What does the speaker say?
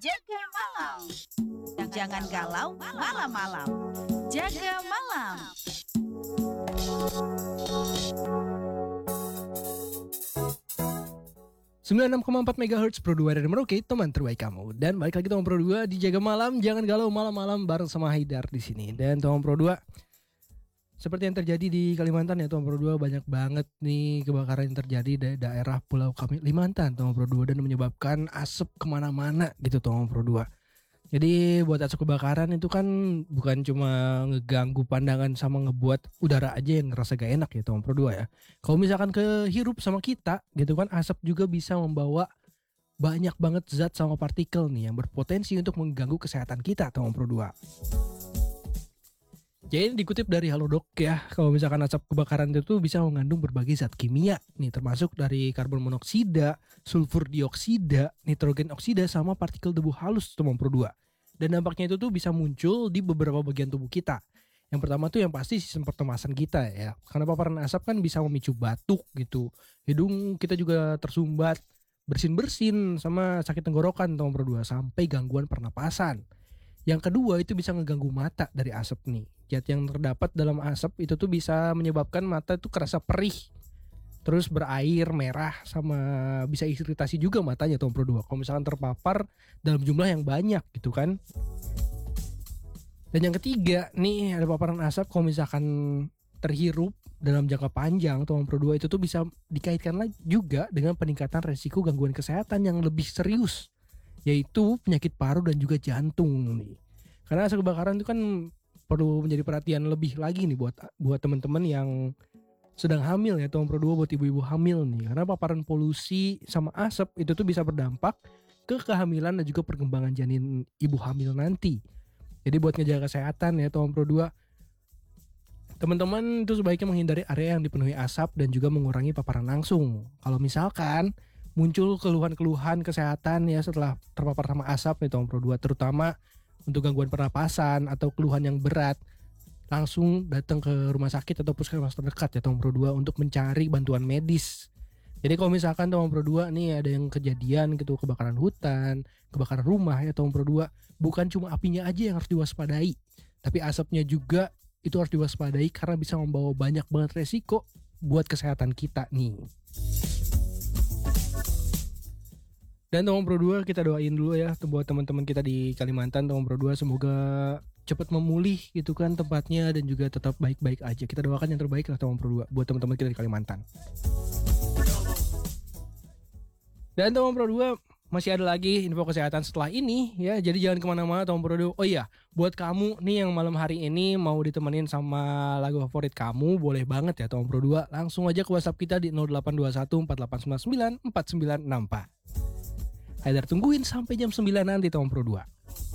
Jaga malam. Jangan galau malam-malam. Jaga malam. Sembilan 96,4 MHz Pro 2 dari Merauke, teman terbaik kamu. Dan balik lagi teman Pro 2 di Jaga Malam, jangan galau malam-malam bareng sama Haidar di sini. Dan teman Pro 2, seperti yang terjadi di Kalimantan ya teman Pro 2, banyak banget nih kebakaran yang terjadi di daerah Pulau Kalimantan teman Pro 2 dan menyebabkan asap kemana-mana gitu teman Pro 2. Jadi buat asap kebakaran itu kan bukan cuma ngeganggu pandangan sama ngebuat udara aja yang ngerasa gak enak ya teman Pro 2 ya. Kalau misalkan kehirup sama kita gitu kan, asap juga bisa membawa banyak banget zat sama partikel nih yang berpotensi untuk mengganggu kesehatan kita teman Pro 2. Jadi dikutip dari Halodoc ya, kalau misalkan asap kebakaran itu bisa mengandung berbagai zat kimia nih, termasuk dari karbon monoksida, sulfur dioksida, nitrogen oksida, sama partikel debu halus teman Pro 2. Dan dampaknya itu tuh bisa muncul di beberapa bagian tubuh kita. Yang pertama tuh yang pasti sistem pernapasan kita ya, karena paparan asap kan bisa memicu batuk gitu, hidung kita juga tersumbat, bersin-bersin, sama sakit tenggorokan teman Pro 2, sampai gangguan pernapasan. Yang kedua itu bisa ngeganggu mata dari asap nih. Zat yang terdapat dalam asap itu tuh bisa menyebabkan mata itu kerasa perih, terus berair, merah, sama bisa iritasi juga matanya teman Pro 2 kalau misalkan terpapar dalam jumlah yang banyak gitu kan. Dan yang ketiga nih, ada paparan asap kalau misalkan terhirup dalam jangka panjang teman Pro 2 itu tuh bisa dikaitkan lagi juga dengan peningkatan resiko gangguan kesehatan yang lebih serius, yaitu penyakit paru dan juga jantung nih. Karena asap kebakaran itu kan perlu menjadi perhatian lebih lagi nih buat teman-teman yang sedang hamil ya teman Pro 2, buat ibu-ibu hamil nih. Karena paparan polusi sama asap itu tuh bisa berdampak ke kehamilan dan juga perkembangan janin ibu hamil nanti. Jadi buat ngejaga kesehatan ya teman Pro 2, teman-teman itu sebaiknya menghindari area yang dipenuhi asap dan juga mengurangi paparan langsung. Kalau misalkan muncul keluhan-keluhan kesehatan ya setelah terpapar sama asap nih teman Pro 2, terutama untuk gangguan pernapasan atau keluhan yang berat, langsung datang ke rumah sakit atau puskesmas terdekat ya teman Pro 2 untuk mencari bantuan medis. Jadi kalau misalkan teman Pro 2 nih ada yang kejadian gitu, kebakaran hutan, kebakaran rumah ya teman Pro 2, bukan cuma apinya aja yang harus diwaspadai, tapi asapnya juga itu harus diwaspadai karena bisa membawa banyak banget resiko buat kesehatan kita nih. Dan teman Pro 2, kita doain dulu ya buat teman-teman kita di Kalimantan teman Pro 2, semoga cepat memulih gitu kan tempatnya dan juga tetap baik-baik aja. Kita doakan yang terbaik lah teman Pro 2 buat teman-teman kita di Kalimantan. Dan teman Pro 2, masih ada lagi info kesehatan setelah ini ya, jadi jangan kemana-mana teman Pro 2. Oh iya, buat kamu nih yang malam hari ini mau ditemenin sama lagu favorit kamu, boleh banget ya teman Pro 2, langsung aja ke WhatsApp kita di 0821 4899 4964. Haidar tungguin sampai jam 9 nanti teman Pro 2.